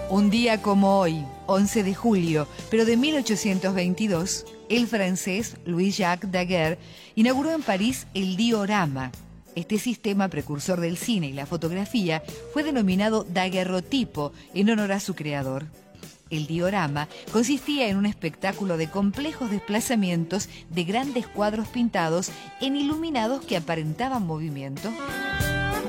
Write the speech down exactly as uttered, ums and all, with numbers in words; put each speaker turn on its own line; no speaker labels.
Un día como hoy, once de julio, pero de mil ochocientos veintidós, el francés Louis-Jacques Daguerre inauguró en París el diorama. Este sistema precursor del cine y la fotografía fue denominado daguerrotipo en honor a su creador. El diorama consistía en un espectáculo de complejos desplazamientos de grandes cuadros pintados en iluminados que aparentaban movimiento.